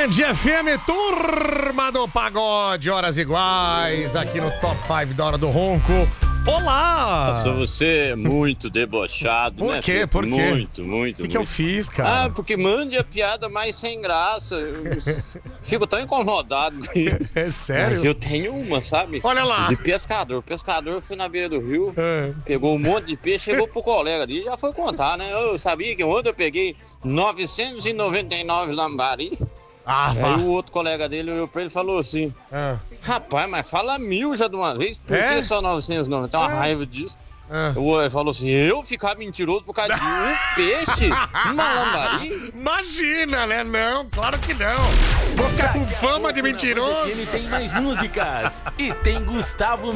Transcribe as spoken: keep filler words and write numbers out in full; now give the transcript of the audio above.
Band F M, turma do pagode, horas iguais, aqui no Top cinco da Hora do Ronco. Olá! Nossa, você é muito debochado, Por né? quê? Filho? Por quê? Muito, muito, O que, muito. que eu fiz, cara? Ah, porque mande a piada mais sem graça. Eu fico tão incomodado com isso. É sério? Mas eu tenho uma, sabe? Olha lá. De pescador. Pescador foi na beira do rio, É. pegou um monte de peixe, chegou pro colega ali e já foi contar, né? Eu sabia que ontem eu peguei novecentos e noventa e nove lambari. Ah, vá. Aí o outro colega dele olhou pra ele e falou assim: Ah. rapaz, mas fala mil já de uma vez, por É? que só novecentos e noventa? Tem uma É. raiva disso. Ah. O outro falou assim: eu ficar mentiroso por causa de um peixe? Uma lambari? Imagina, né? Não, claro que não. Vou ficar com fama de mentiroso. Ele tem mais músicas e tem Gustavo